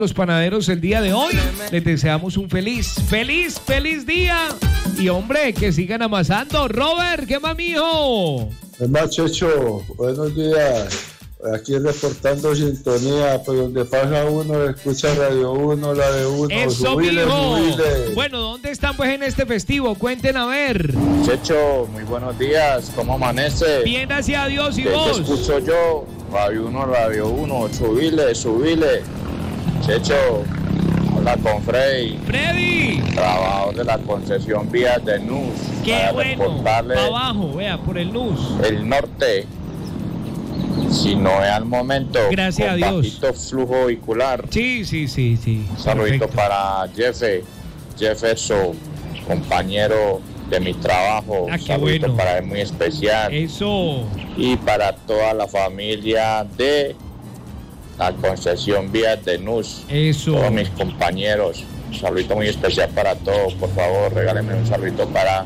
los panaderos el día de hoy. Les deseamos un feliz día. Y hombre, que sigan amasando. Robert, ¿qué más, mijo? Es más, Checho, buenos días. Aquí reportando sintonía, por donde pasa uno, escucha Radio 1, la de uno. Eso, subile, mijo. subile. Bueno, ¿dónde están pues en este festivo? Cuenten a ver. Checho, muy buenos días, ¿cómo amanece? Bien, gracias a Dios. ¿Y ¿Qué vos? te escucho yo? Radio 1, subile. Checho, habla con Freddy. trabajador de la concesión Vías de NUS. Qué para bueno. reportarle Pa' abajo, vea, por el NUS. el norte. Si no es al momento, Gracias con a Dios. bajito flujo vehicular. Sí. Saludito Perfecto. para Jefferson, compañero de mi trabajo. Ah, qué Saludito bueno. para él muy especial. Eso. Y para toda la familia de la concesión Vías de NUS. Eso. Todos mis compañeros. Un saludito muy especial para todos. Por favor, regálenme un saludito para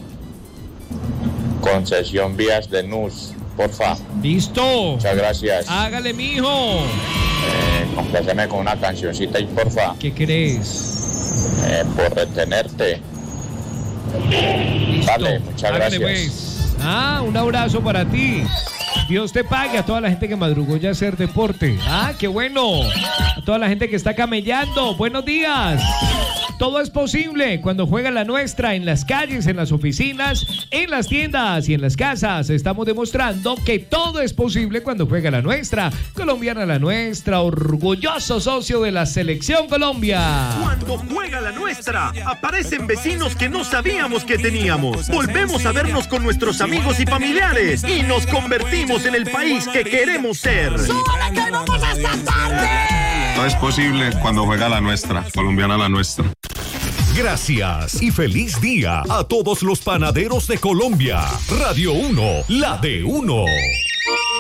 concesión Vías de NUS. Porfa. Listo. Muchas gracias. Hágale, mijo. Compláceme con una cancioncita y porfa. ¿Qué crees? Por retenerte. Listo. Vale, muchas Hágale, gracias. pues. Un abrazo para ti. Dios te pague a toda la gente que madrugó ya a hacer deporte. Qué bueno. A toda la gente que está camellando. Buenos días. Todo es posible cuando juega la nuestra en las calles, en las oficinas, en las tiendas y en las casas. Estamos demostrando que todo es posible cuando juega la nuestra. Colombiana la nuestra, orgulloso socio de la Selección Colombia. Cuando juega la nuestra, aparecen vecinos que no sabíamos que teníamos. Volvemos a vernos con nuestros amigos y familiares y nos convertimos en el país que queremos ser. ¡Súbale que vamos hasta tarde! Todo es posible cuando juega la nuestra, colombiana la nuestra. Gracias y feliz día a todos los panaderos de Colombia. Radio 1, la de uno.